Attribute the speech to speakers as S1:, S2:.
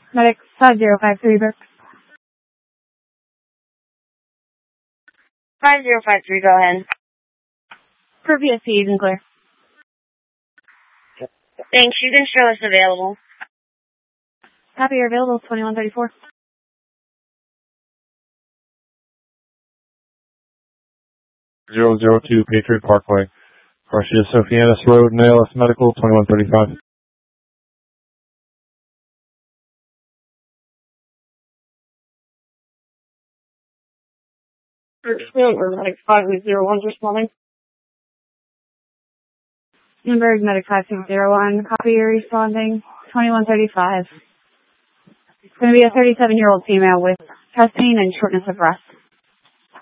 S1: Medic 5053, Burke.
S2: 5053, go ahead.
S1: For PSP, you can clear.
S2: Thanks, you can show us available.
S1: Copy, you're available, 2134.
S3: 002 Patriot Parkway. Garcia Sophianis Road, ALS Medical, 2135.
S2: We're Medic 5201 responding.
S1: Nuremberg Medic 5201, copy, you're responding, 2135. It's going to be a 37-year-old female with chest pain and shortness of breath.